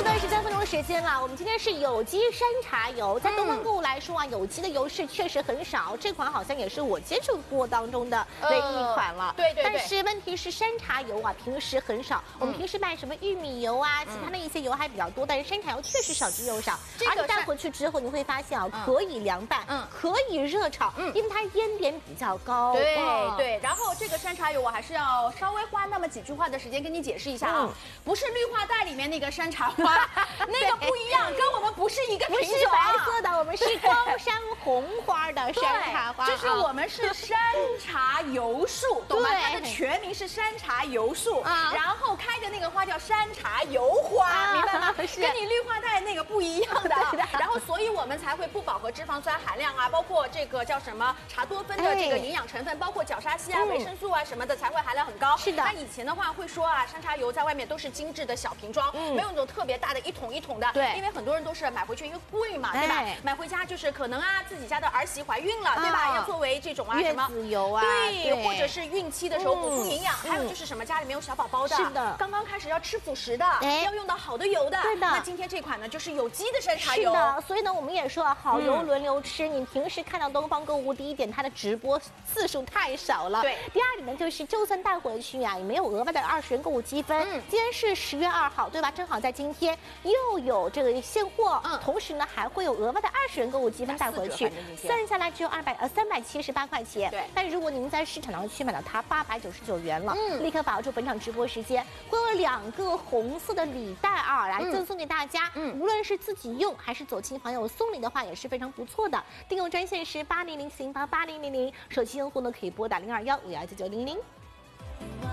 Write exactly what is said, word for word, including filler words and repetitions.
段十三分钟的时间了，我们今天是有机山茶油，在东方购物来说啊，有机的油是确实很少，这款好像也是我接触过当中的唯一一款了。 呃、对对对。 但是问题是山茶油啊，平时很少，嗯、我们平时卖什么玉米油啊，其他的一些油还比较多，但是山茶油确实少之又少。这个、而你带回去之后，你会发现啊，嗯、可以凉拌，嗯，可以热炒，嗯，因为它烟点比较高。 对、哦、对。然后这个山茶油我还是要稍微花那么几句话的时间跟你解释一下啊，嗯、不是绿化带里面那个山茶花。那个不一样，跟我们不是一个品种， 不是白色的，我们是高山红花的山茶花， 就是我们是山茶油树，懂吗？它的全名是山茶油树，啊、然后开的那个花叫山茶油花，啊、明白吗？跟你绿化带那个不一样的。然后，所以我们才会不饱和脂肪酸含量啊，包括这个叫什么茶多酚的这个营养成分，包括角鲨烯啊、维生素啊什么的，才会含量很高。 是的。 那以前的话会说啊，山茶油在外面都是精致的小瓶装，没有那种特别大的一桶一桶的。对，因为很多人都是买回去因为贵嘛，对吧？买回家就是可能啊，自己家的儿媳怀孕了，对吧？要作为这种啊什么月子油啊， 对，或者是孕期的时候补充营养。还有就是什么家里面有小宝宝的， 是的， 刚刚开始要吃辅食的，要用到好的油的。 对的。 那今天这款呢，就是有机的山茶油。 是的，所以呢，我们也说啊，好油轮流吃。你平时看到东方购物，第一点它的直播次数太少了，对。第二点呢，就是就算带回去啊，也没有额外的二十元购物积分。嗯，今天是十月二号，对吧？正好在今天又有这个现货，嗯，同时呢还会有额外的二十元购物积分带回去，算下来只有二百呃三百七十八块钱。对，但如果您在市场上去买到它八百九十九元了，嗯，立刻把握住本场直播时间，会有两个红色的礼袋啊来赠送给大家。嗯，无论是自己用还是走亲访友送礼的话，也是非常不错的。订购专线是八零零四零八八零零零，手机用户呢可以拨打零二幺五幺九九零零。